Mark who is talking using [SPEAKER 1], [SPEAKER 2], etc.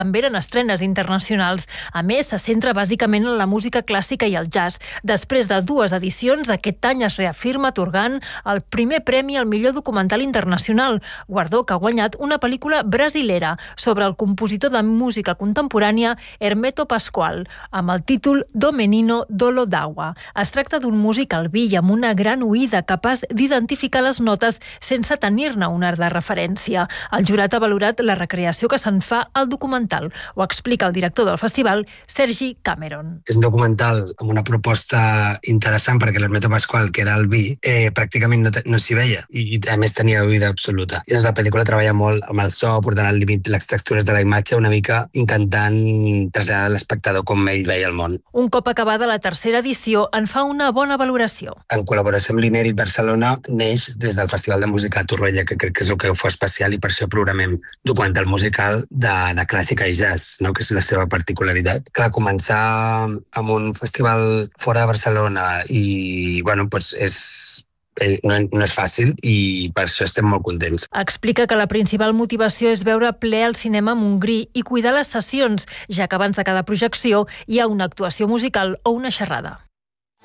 [SPEAKER 1] també eren estrenes internacionals. A més, se centra bàsicament en la música clàssica i el jazz. Després de 2 edicions, aquest any es reafirma atorgant el primer premi al millor documental internacional, guardó que ha guanyat una pel·lícula brasilera sobre el compositor de música contemporània Hermeto Pascoal, amb el títol Do Menino Dolo d'Agua. Es tracta d'un músic albí amb una gran oïda capaç d'identificar les notes sense tenir-ne un art de referència. El jurat ha valorat la recreació que se'n fa al documental. Ho explica el director del festival, Sergi Cameron.
[SPEAKER 2] És un documental amb una proposta interessant perquè l'Hermeto Pascoal, que era albí, pràcticament no s'hi veia i a més tenia oïda absoluta. I doncs la pel·lícula treballa molt amb el so, portant al límit les textures de la imatge, una mica intentant traslladar a l'espectador com ell veia el món.
[SPEAKER 1] Un cop acabada la 3a edició, en fa una bona valoració.
[SPEAKER 2] En col·laboració amb l'Inèdit Barcelona, neix des del Festival de Música a Torroella, que crec que és el que ho fa especial, i per això programem documental musical de clàssica i jazz, no? Que és la seva particularitat. Clar, començar amb un festival fora de Barcelona i, bueno, doncs no és fàcil i per això estem molt contents.
[SPEAKER 1] Explica que la principal motivació és veure ple al cinema Montgrí i cuidar les sessions, ja que abans de cada projecció hi ha una actuació musical o una xerrada.